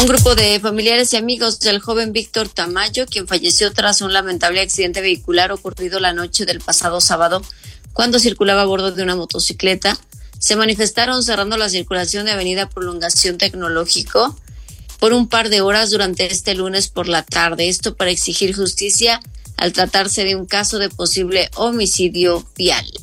Un grupo de familiares y amigos del joven Víctor Tamayo, quien falleció tras un lamentable accidente vehicular ocurrido la noche del pasado sábado cuando circulaba a bordo de una motocicleta, se manifestaron cerrando la circulación de Avenida Prolongación Tecnológico por un par de horas durante este lunes por la tarde. Esto para exigir justicia al tratarse de un caso de posible homicidio vial.